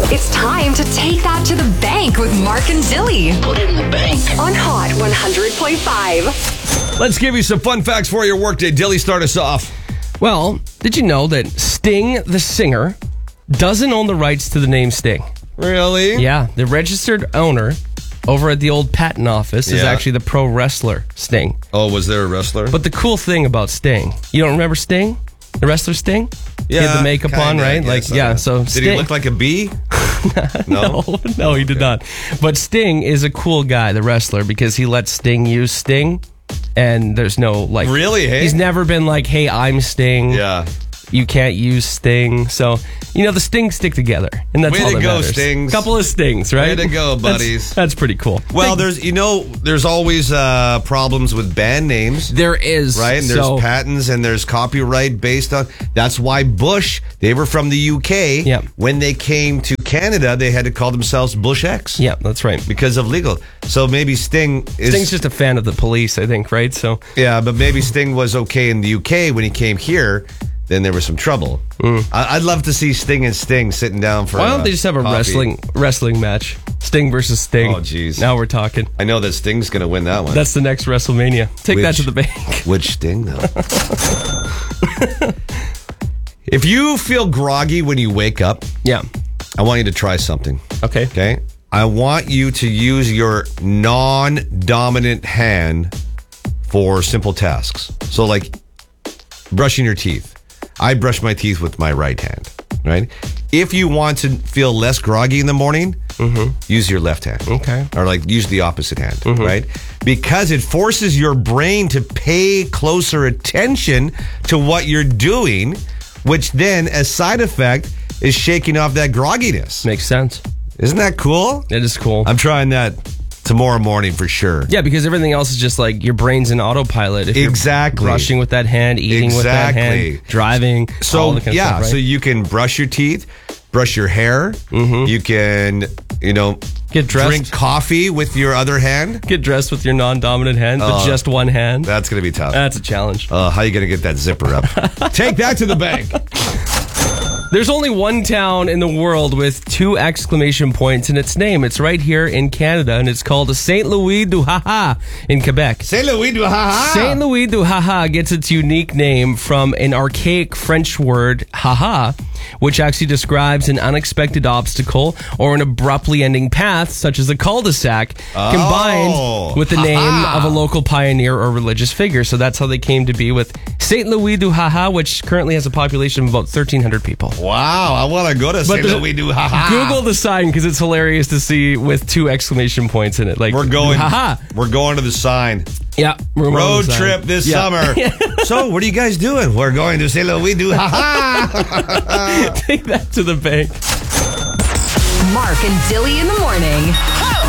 It's time to take that to the bank with Mark and Dilly. Put it in the bank. On Hot 100.5. Let's give you some fun facts for your workday. Dilly, start us off. Well, did you know that Sting, the singer, doesn't own the rights to the name Sting? Really? Yeah, the registered owner over at the old patent office is Yeah. actually the pro wrestler Sting. Oh, was there a wrestler? But the cool thing about Sting, you don't remember Sting? The wrestler Sting? He Yeah, had the makeup kinda, on, I right? guess. So Did Sting. he look like a bee? No, he did not. But Sting is a cool guy, the wrestler, because he lets Sting use Sting, and there's no like. Really, hey? He's never been like, "Hey, I'm Sting. Yeah. You can't use Sting." So the Stings stick together, and that's Way all to that go, matters. Stings. Couple of Stings, right? Way to go, buddies. That's pretty cool. Well, there's always problems with band names. There is, Right, and there's patents and there's copyright based on. That's why Bush, they were from the UK. Yep. When they came to Canada, they had to call themselves Bush X. Yeah, that's right. Because of legal. So maybe Sting is. Sting's just a fan of the Police, I think, right? So Yeah, but maybe Sting was okay in the UK. When he came here, then there was some trouble. I'd love to see Sting and Sting sitting down for. why don't they just have a coffee. wrestling match? Sting versus Sting. Oh, jeez. Now we're talking. I know that Sting's going to win that one. That's the next WrestleMania. Take that to the bank. Which Sting, though? If you feel groggy when you wake up, Yeah. I want you to try something. Okay. Okay? I want you to use your non-dominant hand for simple tasks. So, like brushing your teeth. I brush my teeth with my right hand, right? If you want to feel less groggy in the morning, use your left hand. Okay. Or like use the opposite hand, right? Because it forces your brain to pay closer attention to what you're doing, which then, as side effect, is shaking off that grogginess. Makes sense. Isn't that cool? It is cool. I'm trying that tomorrow morning for sure. Yeah, because everything else is just like your brain's in autopilot. If Exactly. You're brushing with that hand, eating with that Exactly. hand, driving. So all the kind of stuff, right? so you can brush your teeth, brush your hair. You can, Get dressed. drink coffee with your other hand. Get dressed with your non-dominant hand, but just one hand. That's going to be tough. That's a challenge. How are you going to get that zipper up? Take that to the bank. There's only one town in the world with 2 exclamation points in its name. It's right here in Canada, and it's called Saint Louis du Haha in Quebec. Saint Louis du Haha. Saint Louis du Haha gets its unique name from an archaic French word, haha, which actually describes an unexpected obstacle or an abruptly ending path, such as a cul-de-sac, combined with the name of a local pioneer or religious figure. So that's how they came to be with Saint Louis du Haha, which currently has a population of about 1,300 people. Wow, I want to go to Saint Louis du Haha. Google the sign because it's hilarious to see with 2 exclamation points in it. Like We're going. Haha. We're going to the sign. Yeah, Road trip this summer. So, what are you guys doing? We're going to Saint Louis du Haha. Take that to the bank. Mark and Dilly in the morning.